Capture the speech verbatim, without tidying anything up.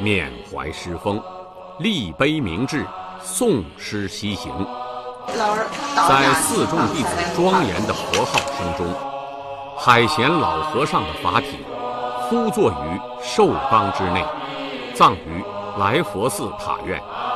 缅怀诗风，立碑明志，诵诗西行。在四众弟子庄严的佛号声中，海贤老和尚的法体敷坐于寿冈之内，葬于来佛寺塔院。